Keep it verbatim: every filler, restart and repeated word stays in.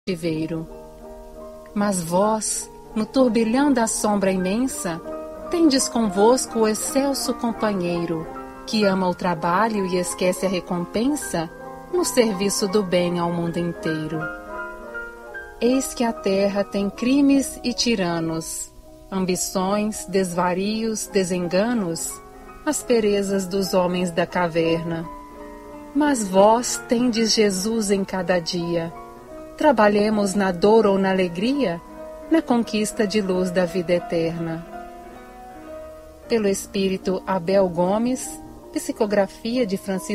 cativeiro. Mas vós, no turbilhão da sombra imensa, tendes convosco o excelso companheiro, que ama o trabalho e esquece a recompensa no serviço do bem ao mundo inteiro. Eis que a terra tem crimes e tiranos, ambições, desvarios, desenganos, asperezas dos homens da caverna. Mas vós tendes Jesus em cada dia. Trabalhemos na dor ou na alegria, na conquista de luz da vida eterna. Pelo Espírito Abel Gomes, psicografia de Francisco